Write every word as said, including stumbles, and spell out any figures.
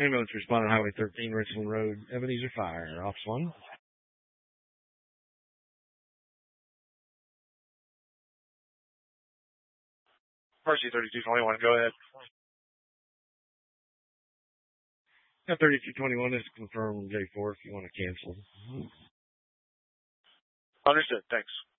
Ambulance responding Highway thirteen, Richland Road, Ebenezer Fire. Office one. Mercy thirty-two twenty-one, go ahead. Yeah, thirty-two twenty-one is confirmed J four if you want to cancel. Understood, thanks.